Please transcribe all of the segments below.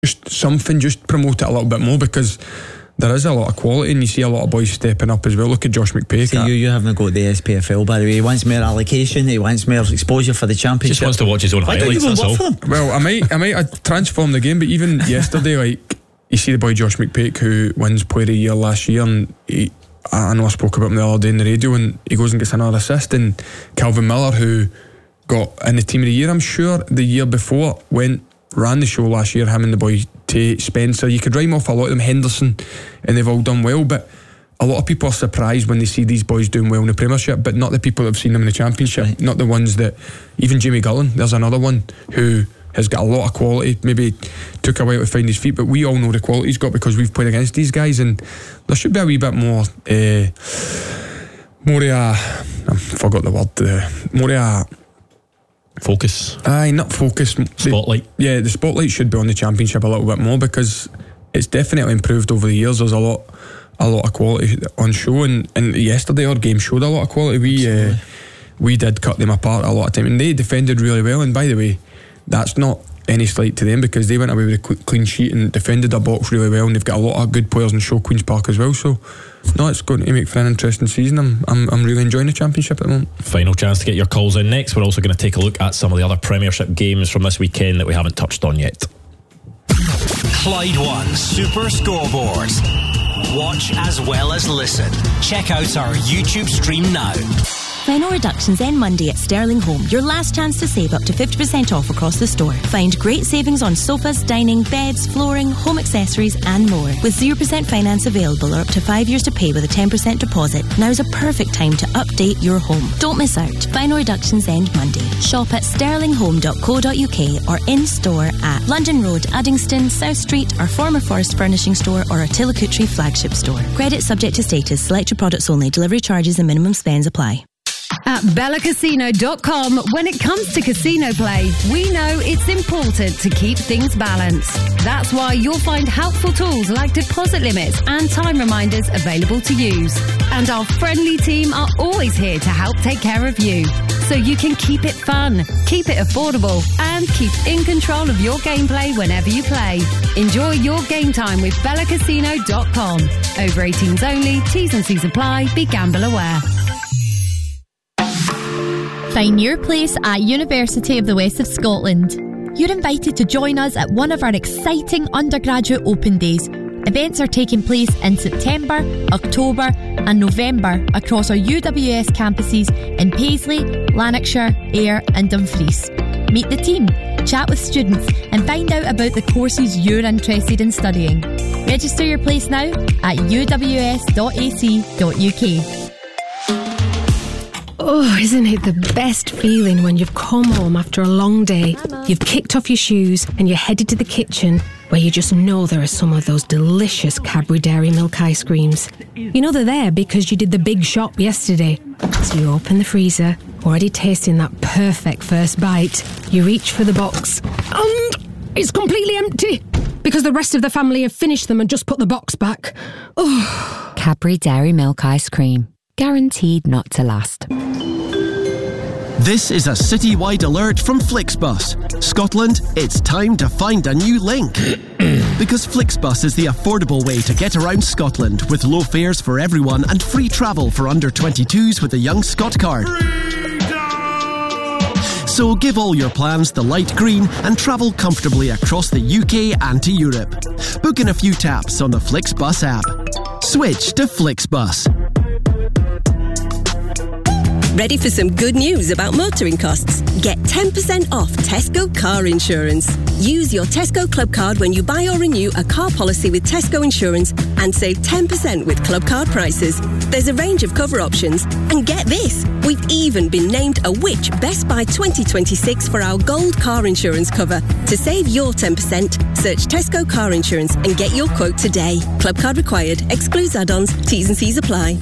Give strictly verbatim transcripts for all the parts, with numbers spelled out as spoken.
just something, just promote it a little bit more, because there is a lot of quality and you see a lot of boys stepping up as well. Look at Josh McPake. See, you, you haven't got the S P F L, by the way. He wants more allocation, he wants more exposure for the championship. Just wants to watch his own Why highlights, don't you that's go all. work for them? Well, I might I might have transformed the game, but even yesterday, like, you see the boy Josh McPake, who wins Player of the Year last year, and he, I know I spoke about him the other day on the radio, and he goes and gets another assist. And Calvin Miller, who got in the Team of the Year, I'm sure, the year before, went ran the show last year, him and the boy Tate, Spencer, you could rhyme off a lot of them, Henderson, and they've all done well. But a lot of people are surprised when they see these boys doing well in the Premiership, but not the people that have seen them in the Championship, right. Not the ones that, even Jamie Gullen, there's another one who has got a lot of quality, maybe took a while to find his feet, but we all know the quality he's got because we've played against these guys, and there should be a wee bit more uh, more of a, I forgot the word, uh, more of a focus. Aye, not focus. Spotlight. The, yeah, the spotlight should be on the Championship a little bit more, because it's definitely improved over the years. There's a lot, a lot of quality on show, and, and yesterday our game showed a lot of quality. We uh, we did cut them apart a lot of time, and they defended really well. And by the way, that's not any slight to them, because they went away with a clean sheet and defended their box really well, and they've got a lot of good players in show Queen's Park as well. So no, it's going to make for an interesting season. I'm, I'm I'm really enjoying the Championship at the moment. Final chance to get your calls in next. We're also going to take a look at some of the other Premiership games from this weekend that we haven't touched on yet. Clyde One Super Scoreboard. Watch as well as listen. Check out our YouTube stream now. Final reductions end Monday at Sterling Home. Your last chance to save up to fifty percent off across the store. Find great savings on sofas, dining, beds, flooring, home accessories and more. With zero percent finance available or up to five years to pay with a ten percent deposit, now's a perfect time to update your home. Don't miss out. Final reductions end Monday. Shop at sterling home dot co dot uk or in store at London Road, Uddingston, South Street, our former Forest Furnishing Store or our Tillicootree flagship store. Credit subject to status. Selected products only. Delivery charges and minimum spends apply. At Bella Casino dot com, when it comes to casino play, we know it's important to keep things balanced. That's why you'll find helpful tools like deposit limits and time reminders available to use. And our friendly team are always here to help take care of you, so you can keep it fun, keep it affordable, and keep in control of your gameplay whenever you play. Enjoy your game time with Bella Casino dot com. Over eighteens only, T's and C's apply, be gamble aware. Find your place at University of the West of Scotland. You're invited to join us at one of our exciting undergraduate open days. Events are taking place in September, October and November across our U W S campuses in Paisley, Lanarkshire, Ayr and Dumfries. Meet the team, chat with students and find out about the courses you're interested in studying. Register your place now at u w s dot a c dot u k. Oh, isn't it the best feeling when you've come home after a long day, you've kicked off your shoes and you're headed to the kitchen where you just know there are some of those delicious Cadbury Dairy Milk ice creams. You know they're there because you did the big shop yesterday. So you open the freezer, already tasting that perfect first bite. You reach for the box and it's completely empty because the rest of the family have finished them and just put the box back. Oh. Cadbury Dairy Milk ice cream. Guaranteed not to last. This is a citywide alert from Flixbus. Scotland, it's time to find a new link. Because Flixbus is the affordable way to get around Scotland with low fares for everyone and free travel for under twenty-twos with a Young Scot card. So give all your plans the light green and travel comfortably across the U K and to Europe. Book in a few taps on the Flixbus app. Switch to Flixbus. Ready for some good news about motoring costs? Get ten percent off Tesco car insurance. Use your Tesco Club card when you buy or renew a car policy with Tesco Insurance and save ten percent with Club card prices. There's a range of cover options. And get this, we've even been named a Which Best Buy twenty twenty-six for our gold car insurance cover. To save your ten percent, search Tesco Car Insurance and get your quote today. Club card required. Excludes add-ons. T's and C's apply.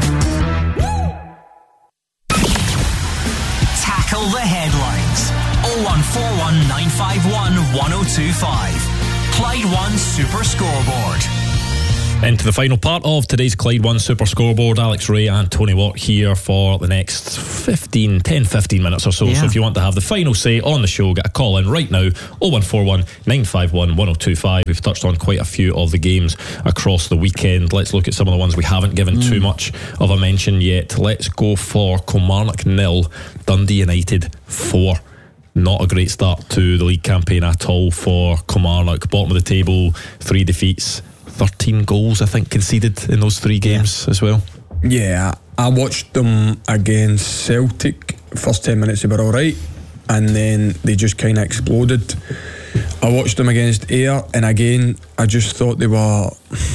Tackle the headlines. oh one four one nine five one one oh two five. Clyde One Super Scoreboard. Into the final part of today's Clyde One Super Scoreboard. Alex Ray and Tony Watt here for the next fifteen, ten, fifteen minutes or so. Yeah. So if you want to have the final say on the show, get a call in right now. oh one four one, nine five one, one oh two five. We've touched on quite a few of the games across the weekend. Let's look at some of the ones we haven't given mm. too much of a mention yet. Let's go for Kilmarnock nil, Dundee United four. Not a great start to the league campaign at all for Kilmarnock. Bottom of the table, three defeats, thirteen goals I think conceded in those three games yeah. as well. Yeah, I watched them against Celtic. First ten minutes they were alright, and then they just kind of exploded. I watched them against Ayr, and again I just thought they were,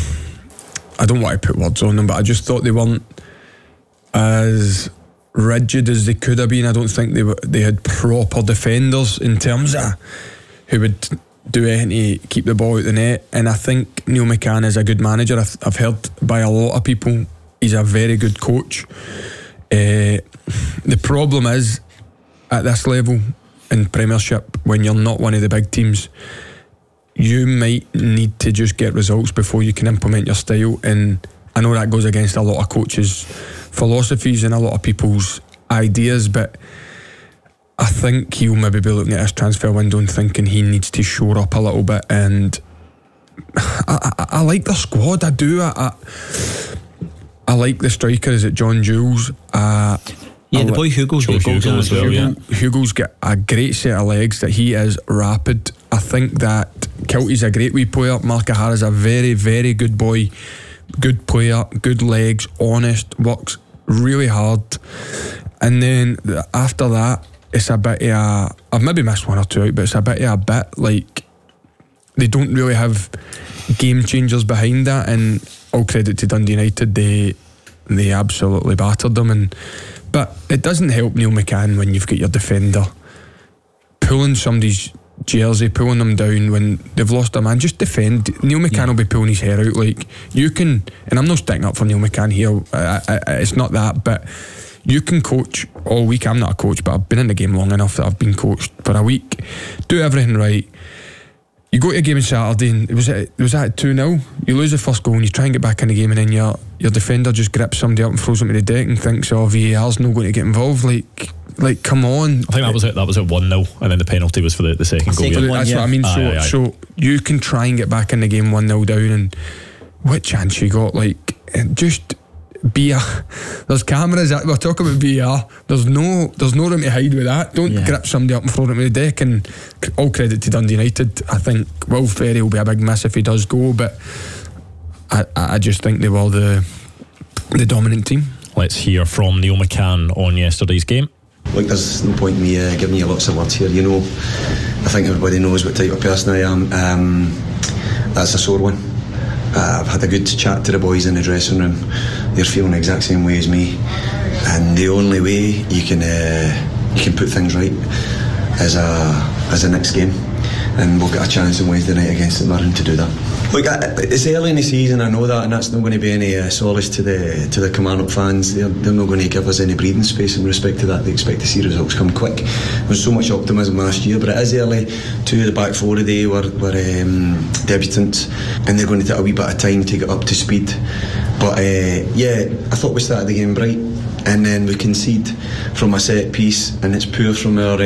I don't want to put words on them, but I just thought they weren't as rigid as they could have been. I don't think they were, they had proper defenders in terms of who would do anything to keep the ball out the net. And I think Neil McCann is a good manager. I've, I've heard by a lot of people he's a very good coach. Uh, the problem is at this level in Premiership, when you're not one of the big teams, you might need to just get results before you can implement your style. And I know that goes against a lot of coaches' philosophies and a lot of people's ideas, but I think he'll maybe be looking at his transfer window and thinking he needs to shore up a little bit. And I, I, I like the squad, I do. I, I, I like the striker, is it John Jules? Uh, yeah, I the li- boy Hugo's Hugo, got goals as well, Hugo, yeah. Hugo's got a great set of legs, that he is rapid. I think that Kilty's a great wee player. Mark O'Hara's a very, very good boy. Good player, good legs, honest, works really hard. And then after that, it's a bit of a, I've maybe missed one or two out, but it's a bit of a bit like they don't really have game changers behind that. And all credit to Dundee United, they they absolutely battered them. And but it doesn't help Neil McCann when you've got your defender pulling somebody's jersey, pulling them down when they've lost a man. Just defend. Neil McCann yeah. will be pulling his hair out. Like, you can, and I'm not sticking up for Neil McCann here, I, I, I, it's not that, but you can coach all week. I'm not a coach, but I've been in the game long enough that I've been coached for a week. Do everything right. You go to a game on Saturday and it was at, it was at two nil. You lose the first goal and you try and get back in the game, and then your your defender just grips somebody up and throws them to the deck and thinks, oh, V A R's not going to get involved. Like, like come on. I think that was it. That was at one nil, and then the penalty was for the, the second goal. Second Yeah. one, That's yeah. what I mean. Aye, So, aye, aye. so you can try and get back in the game one nil down, and what chance you got? Like, just be a. There's cameras. We're talking about V A R. There's no, there's no room to hide with that. Don't Yeah. grip somebody up and throw them to the deck. And all credit to Dundee United. I think Will Ferry will be a big miss if he does go, but I, I just think they were the the dominant team. Let's hear from Neil McCann on yesterday's game. Look, there's no point in me uh, giving you lots of words here. You know, I think everybody knows what type of person I am. Um, that's a sore one. Uh, I've had a good chat to the boys in the dressing room. They're feeling the exact same way as me, and the only way you can uh, you can put things right is a as a next game, and we'll get a chance on Wednesday night against St Mirren to do that. Look, it's early in the season, I know that, and that's not going to be any uh, solace to the to the Kilmarnock fans. They're, they're not going to give us any breathing space in respect to that. They expect to see results come quick. There was so much optimism last year, but it is early. Two of the back four today were, were um, debutants, and they're going to take a wee bit of time to get up to speed. But uh, yeah, I thought we started the game bright, and then we concede from a set piece, and it's poor from our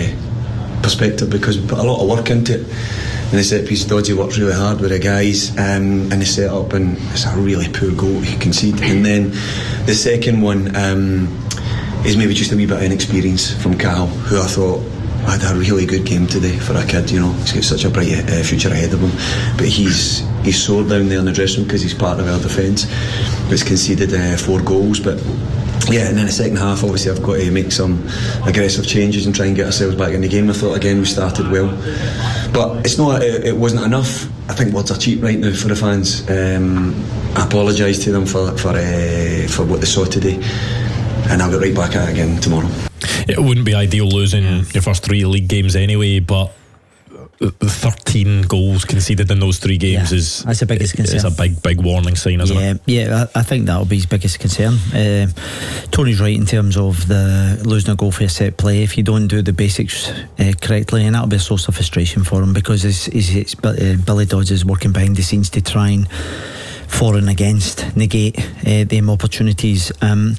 uh, perspective because we put a lot of work into it. And the set piece, Dodgy worked really hard with the guys um, in the set up, and it's a really poor goal to concede. And then the second one um, is maybe just a wee bit of inexperience from Cal, who I thought had a really good game today for a kid. You know, he's got such a bright uh, future ahead of him, but he's he's sore down there in the dressing room because he's part of our defence. He's conceded uh, four goals, but yeah, and then the second half, obviously I've got to make some aggressive changes and try and get ourselves back in the game. I thought again we started well, but it's not, it, it wasn't enough. I think words are cheap right now for the fans. um, I apologise to them for for, uh, for what they saw today, and I'll get right back at it again tomorrow. It wouldn't be ideal losing your first three league games anyway, but the thirteen goals conceded in those three games yeah, is that's the biggest concern. It's a big big warning sign, isn't yeah, it? Yeah, I, I think that'll be his biggest concern. uh, Tony's right in terms of the losing a goal for a set play. If you don't do the basics uh, correctly, and that'll be a source of frustration for him, because it's, it's, it's, uh, Billy Dodds is working behind the scenes to try and for and against negate uh, them opportunities. Um,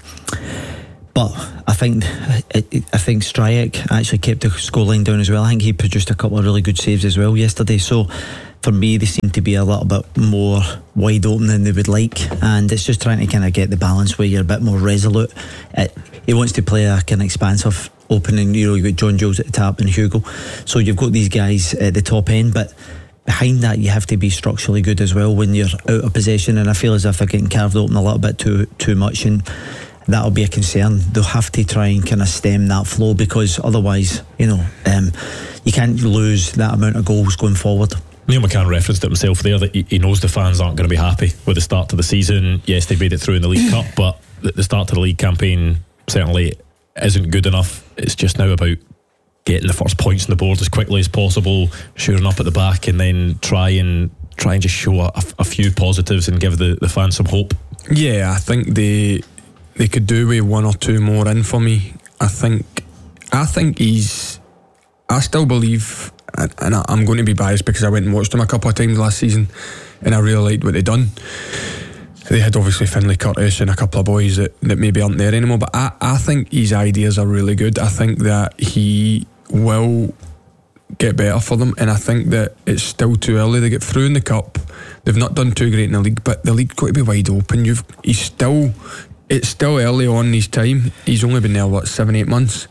but I think I, I think Stryjek actually kept the scoreline down as well. I think he produced a couple of really good saves as well yesterday. So for me, they seem to be a little bit more wide open than they would like, and it's just trying to kind of get the balance where you're a bit more resolute. It, he wants to play a kind of expansive opening. You know, you've got John Jules at the top and Hugo, so you've got these guys at the top end, but behind that you have to be structurally good as well when you're out of possession, and I feel as if they're getting carved open a little bit too too much, and that'll be a concern. They'll have to try and kind of stem that flow, because otherwise, you know, um, you can't lose that amount of goals going forward. Neil McCann referenced it himself there, that he knows the fans aren't going to be happy with the start to the season. Yes, they made it through in the League Cup, but the start to the league campaign certainly isn't good enough. It's just now about getting the first points on the board as quickly as possible, shoring up at the back, and then try and try and just show a, a few positives and give the, the fans some hope. Yeah, I think they they could do with one or two more in for me. I think I think he's I still believe, and I'm going to be biased because I went and watched him a couple of times last season and I really liked what they'd done. They had obviously Finlay Curtis and a couple of boys that, that maybe aren't there anymore, but I, I think his ideas are really good. I think that he will get better for them, and I think that it's still too early. They get through in the Cup, they've not done too great in the league, but the league's got to be wide open. You've he's still it's still early on in his time. He's only been there what seven eight months,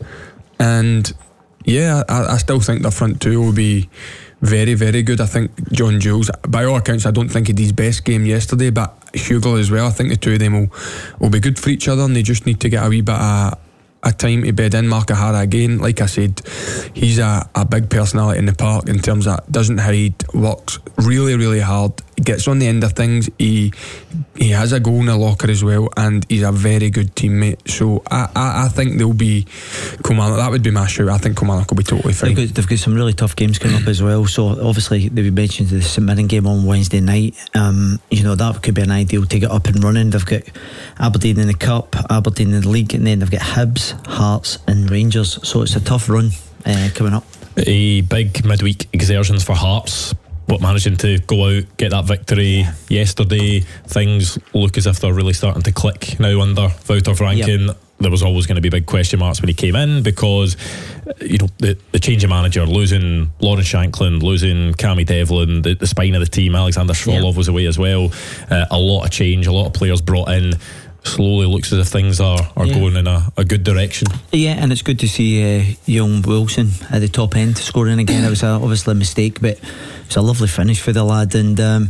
and yeah, I, I still think the front two will be very, very good. I think John Jules, by all accounts, I don't think he did his best game yesterday, but Hugo as well. I think the two of them will, will be good for each other, and they just need to get a wee bit of a time to bed in. Mark O'Hara again, like I said, he's a, a big personality in the park in terms of doesn't hide, works really, really hard, gets on the end of things. He he has a goal in the locker as well, and he's a very good teammate. So I, I, I think they'll be Kilmarnock. That would be my shout. I think Kilmarnock will be totally fine. They've got, they've got some really tough games coming up as well. So obviously they mentioned the St Mirren game on Wednesday night. Um, you know, that could be an ideal to get up and running. They've got Aberdeen in the Cup, Aberdeen in the league, and then they've got Hibs, Hearts and Rangers. So it's a tough run uh, coming up. A big midweek exertions for Hearts, but managing to go out, get that victory yesterday. Things look as if they're really starting to click now under Wouter Franken. Yep. There was always going to be big question marks when he came in, because you know the, the change of manager, losing Lawrence Shanklin, losing Cammy Devlin, the, the spine of the team, Alexander Shrolov yep. was away as well. Uh, a lot of change, a lot of players brought in. Slowly looks as if things are, are yeah. going in a, a good direction. Yeah, and it's good to see uh, young Wilson at the top end scoring again. It was a, obviously a mistake, but it was a lovely finish for the lad, and um,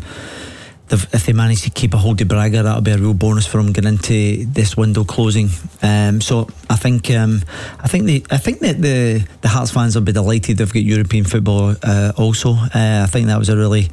if they manage to keep a hold of Braga, that'll be a real bonus for him going into this window closing. Um, so I think um, I think they, I think that the the Hearts fans will be delighted they've got European football uh, also. Uh, I think that was a really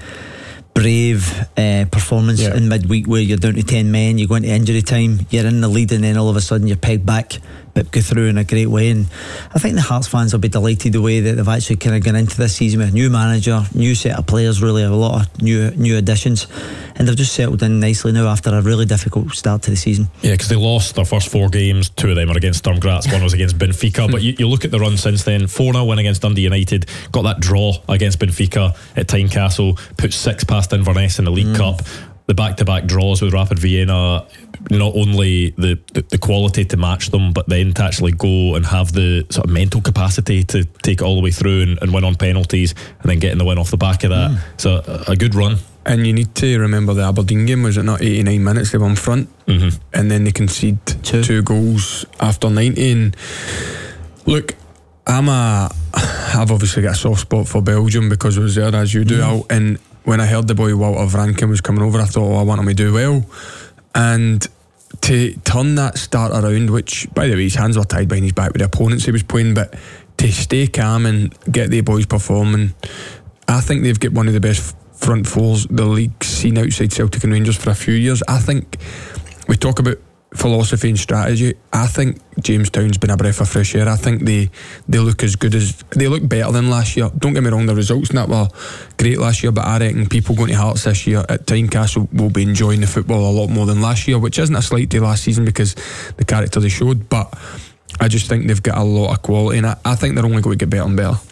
brave uh, performance yeah. in midweek, where you're down to ten men, you go into injury time, you're in the lead, and then all of a sudden you're pegged back, but go through in a great way. And I think the Hearts fans will be delighted the way that they've actually kind of gone into this season with a new manager, new set of players, really a lot of new new additions, and they've just settled in nicely now after a really difficult start to the season. Yeah, because they lost their first four games. Two of them are against Sturm Graz, one was against Benfica. But you, you look at the run since then: four nil win against Dundee United, got that draw against Benfica at Tynecastle, put six past Inverness in the League mm. Cup. The back-to-back draws with Rapid Vienna, not only the, the, the quality to match them, but then to actually go and have the sort of mental capacity to take it all the way through and, and win on penalties, and then getting the win off the back of that. Mm. So a, a good run. And you need to remember the Aberdeen game, was it not eighty-nine minutes they were in front, mm-hmm. and then they concede two. two goals after ninety. And look, I'm a I've obviously got a soft spot for Belgium because I was there, as you do, mm. Al, and when I heard the boy Walter Franken was coming over, I thought, oh, I want him to do well. And to turn that start around, which, by the way, his hands were tied behind his back with the opponents he was playing, but to stay calm and get the boys performing, I think they've got one of the best front fours the league's seen outside Celtic and Rangers for a few years. I think we talk about philosophy and strategy. I think Jamestown's been a breath of fresh air. I think they they look as good as they look better than last year. Don't get me wrong, the results in that were great last year, but I reckon people going to Hearts this year at Tynecastle will be enjoying the football a lot more than last year, which isn't a slight to last season because the character they showed, but I just think they've got a lot of quality, and I, I think they're only going to get better and better.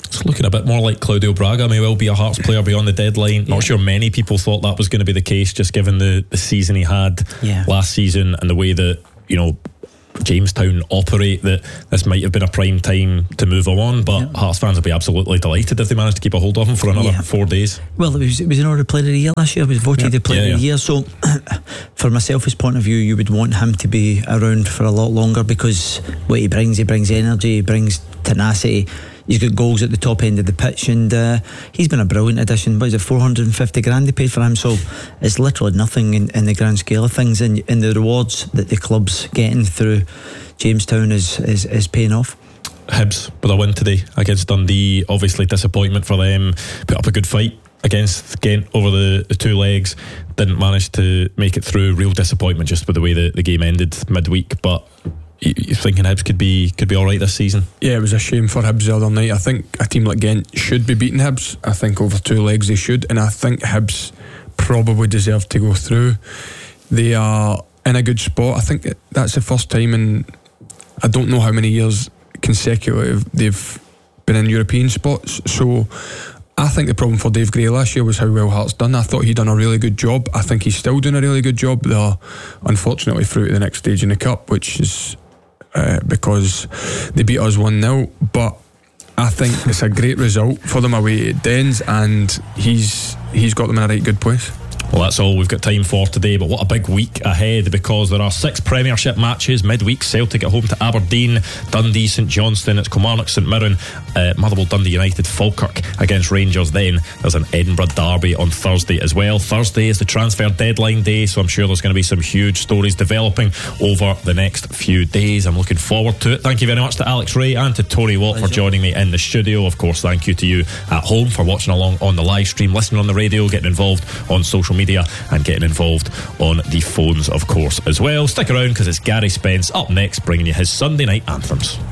It's looking a bit more like Claudio Braga may well be a Hearts player beyond the deadline. Yeah. Not sure many people thought that was going to be the case, just given the, the season he had yeah. last season and the way that, you know, Jamestown operate, that this might have been a prime time to move on, but yeah. Hearts fans will be absolutely delighted if they manage to keep a hold of him for another yeah. four days. Well, it was, it was an order player of the year last year. It was voted yeah. the player yeah, of the yeah. year, so from a selfish point of view, you would want him to be around for a lot longer, because what he brings, he brings energy, he brings tenacity. He's got goals at the top end of the pitch, and uh, he's been a brilliant addition. What is it, four hundred fifty grand they paid for him? So it's literally nothing in, in the grand scale of things, and, and the rewards that the club's getting through Jamestown is, is, is paying off. Hibs with a win today against Dundee. Obviously disappointment for them. Put up a good fight against Ghent over the, the two legs. Didn't manage to make it through. Real disappointment just with the way the, the game ended midweek, but you're thinking Hibs could be could be alright this season? Yeah, it was a shame for Hibs the other night. I think a team like Ghent should be beating Hibs. I think over two legs they should, and I think Hibs probably deserve to go through. They are in a good spot. I think that's the first time in I don't know how many years consecutive they've been in European spots. So I think the problem for Dave Gray last year was how well Hearts done. I thought he'd done a really good job. I think he's still doing a really good job. They're unfortunately through to the next stage in the Cup, which is uh, because they beat us one nil. But I think it's a great result for them away at Dens, and he's he's got them in a right good place. Well, that's all we've got time for today, but what a big week ahead, because there are six Premiership matches midweek. Celtic at home to Aberdeen, Dundee, St Johnstone, it's Kilmarnock, St Mirren, uh, Motherwell, Dundee United, Falkirk against Rangers. Then there's an Edinburgh derby on Thursday as well. Thursday is the transfer deadline day, so I'm sure there's going to be some huge stories developing over the next few days. I'm looking forward to it. Thank you very much to Alex Ray and to Tony Watt for joining me in the studio. Of course, thank you to you at home for watching along on the live stream, listening on the radio, getting involved on social media, and getting involved on the phones, of course, as well. Stick around, because it's Gary Spence up next, bringing you his Sunday night anthems.